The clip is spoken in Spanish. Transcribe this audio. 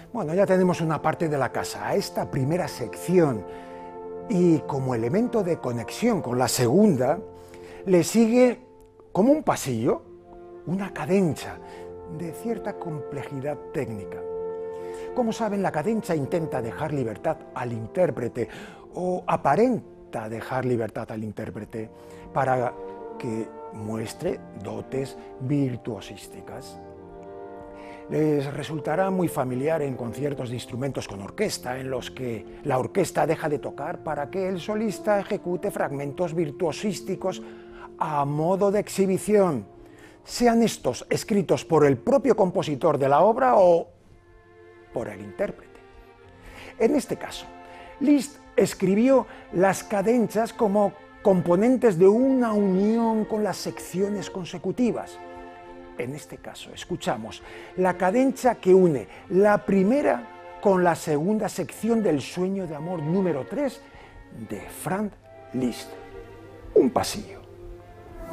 Bueno, ya tenemos una parte de la casa, a esta primera sección, y como elemento de conexión con la segunda, le sigue como un pasillo, una cadenza de cierta complejidad técnica. Como saben, la cadenza intenta dejar libertad al intérprete, o aparenta dejar libertad al intérprete, para que muestre dotes virtuosísticas. Les resultará muy familiar en conciertos de instrumentos con orquesta, en los que la orquesta deja de tocar para que el solista ejecute fragmentos virtuosísticos a modo de exhibición, sean estos escritos por el propio compositor de la obra o por el intérprete. En este caso, Liszt escribió las cadenzas como componentes de una unión con las secciones consecutivas. En este caso, escuchamos la cadenza que une la primera con la segunda sección del Sueño de Amor número 3 de Franz Liszt. Un pasillo.